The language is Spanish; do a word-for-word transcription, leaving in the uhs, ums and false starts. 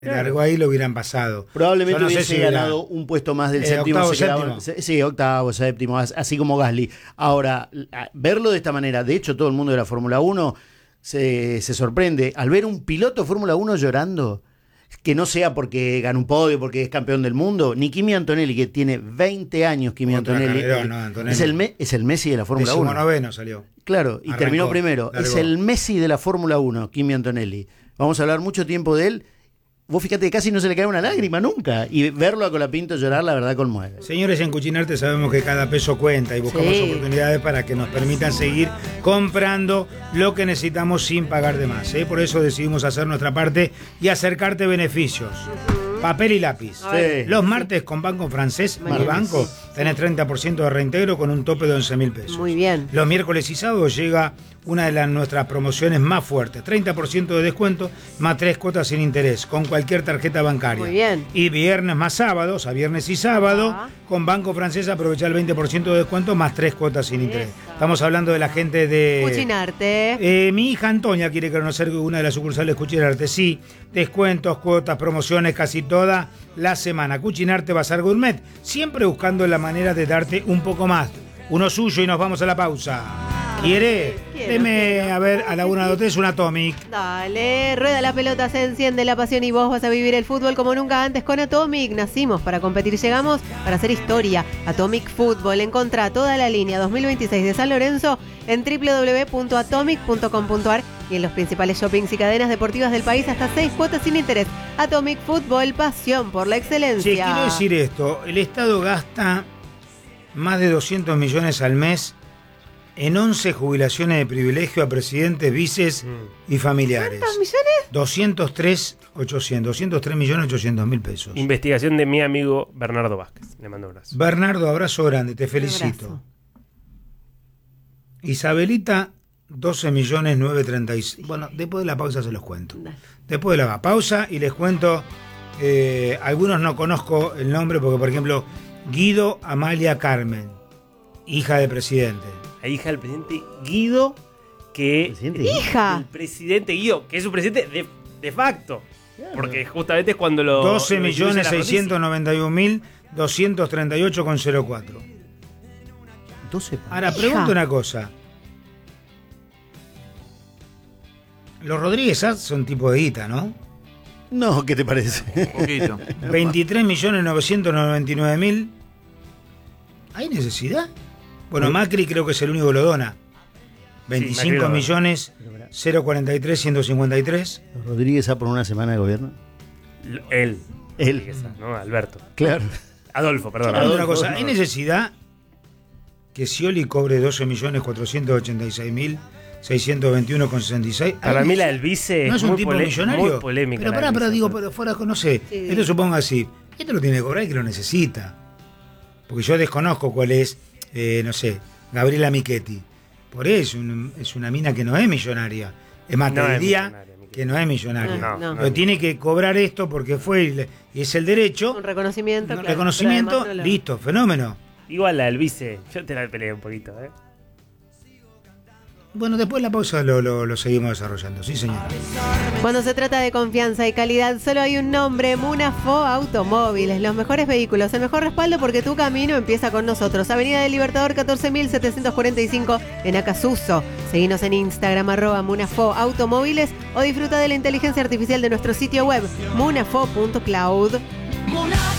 Largo ahí lo hubieran pasado. Probablemente no hubiese sé si ganado era, un puesto más del eh, séptimo. octavo, se quedaba, séptimo. Sí, octavo, séptimo, así como Gasly. Ahora, verlo de esta manera, de hecho todo el mundo de la Fórmula uno se, se sorprende. Al ver un piloto de Fórmula uno llorando, que no sea porque gana un podio, porque es campeón del mundo, ni Kimi Antonelli, que tiene veinte años, Kimi Otra Antonelli, carrera, no, Antonelli. Es, el me, es el Messi de la Fórmula uno. noveno salió. Claro, y Arrancó, terminó primero. largó. Es el Messi de la Fórmula uno, Kimi Antonelli. Vamos a hablar mucho tiempo de él. Vos fíjate que casi no se le cae una lágrima nunca. Y verlo a Colapinto llorar, la verdad, conmueve. Señores, en Cuchinarte sabemos que cada peso cuenta y buscamos Sí. oportunidades para que nos permitan seguir comprando lo que necesitamos sin pagar de más, ¿eh? Por eso decidimos hacer nuestra parte y acercarte beneficios. Papel y lápiz. Sí. Los martes con Banco Francés y Mañana. Banco tenés treinta por ciento de reintegro con un tope de once mil pesos. Muy bien. Los miércoles y sábados llega una de las, nuestras promociones más fuertes. treinta por ciento de descuento más tres cuotas sin interés con cualquier tarjeta bancaria. Muy bien. Y viernes más sábados, a viernes y sábado, Ah. con Banco Francés aprovecha el veinte por ciento de descuento más tres cuotas sin interés. Esa. Estamos hablando de la gente de... Cuchinarte. Eh, mi hija Antonia quiere conocer una de las sucursales Cuchinarte. Sí, descuentos, cuotas, promociones, casi toda la semana. Cuchinarte Bazar Gourmet, siempre buscando la manera de darte un poco más. Uno suyo y nos vamos a la pausa. ¿Quiere? Quiero, Deme, quiero. a ver, a la una, dos, tres, un Atomic. Dale, rueda la pelota, se enciende la pasión y vos vas a vivir el fútbol como nunca antes con Atomic. Nacimos para competir, llegamos para hacer historia. Atomic Fútbol, encontrá toda la línea dos mil veintiséis de San Lorenzo en doble u doble u doble u punto atomic punto com punto a r y en los principales shoppings y cadenas deportivas del país hasta seis cuotas sin interés. Atomic Fútbol, pasión por la excelencia. Sí, quiero decir esto, el Estado gasta más de doscientos millones al mes en once jubilaciones de privilegio a presidentes, vices y familiares. ¿Cuántos millones? doscientos tres millones ochocientos, doscientos tres millones ochocientos mil pesos. Investigación de mi amigo Bernardo Vázquez. Le mando un abrazo. Bernardo, abrazo grande, te felicito. abrazo. Isabelita, doce millones novecientos treinta y seis. Bueno, después de la pausa se los cuento. Dale. Después de la pausa y les cuento, eh, algunos no conozco el nombre porque, por ejemplo, Guido Amalia Carmen, hija de presidente. La hija del presidente Guido, que... ¿Presidente? ¡Hija! El presidente Guido, que es su presidente de, de facto. Porque justamente es cuando lo... doce lo millones distribuye la seiscientos noventa y un mil doscientos treinta y ocho con cero cuatro. doce pa- Ahora, Hija. pregunto una cosa. Los Rodríguez Arts son tipo de guita, ¿no? No, ¿qué te parece? Poquito. veintitrés millones novecientos noventa y nueve mil. ¿Hay necesidad? Noviembre. Bueno, Macri creo que es el único que lo dona. veinticinco millones cero cuarenta y tres ciento cincuenta y tres. ¿Los Rodríguez A por una semana de gobierno? L- Él. Él. Esa, ¿no? Alberto. Claro. Adolfo, perdón. Pregunto Adolfo. una cosa, ¿hay necesidad que Scioli cobre doce millones cuatrocientos ochenta y seis mil seiscientos veintiuno con sesenta y seis? Para mí la del vice ¿No es un muy, tipo pole- millonario? muy polémica. Pero la pará, del pará, vice, digo, pero- pero fuera, no sé. Sí. Esto supongo así. Esto lo tiene que cobrar y que lo necesita. Porque yo desconozco cuál es, eh, no sé, Gabriela Michetti. Por eso un- es una mina que no es millonaria. Es más, No te es diría millonaria, Michetti. que no es millonaria. No, no. Pero tiene que cobrar esto porque fue y le- y es el derecho. Un reconocimiento. Un claro, reconocimiento, pero además no lo- listo, fenómeno. Igual la del vice, yo te la peleé un poquito, ¿eh? Bueno, después de la pausa lo, lo, lo seguimos desarrollando, sí señor. Cuando se trata de confianza y calidad, solo hay un nombre: Munafo Automóviles. Los mejores vehículos, el mejor respaldo porque tu camino empieza con nosotros. Avenida del Libertador catorce mil setecientos cuarenta y cinco en Acasuso. Seguinos en Instagram, arroba Munafo Automóviles, o disfruta de la inteligencia artificial de nuestro sitio web, munafo punto cloud. Munafo.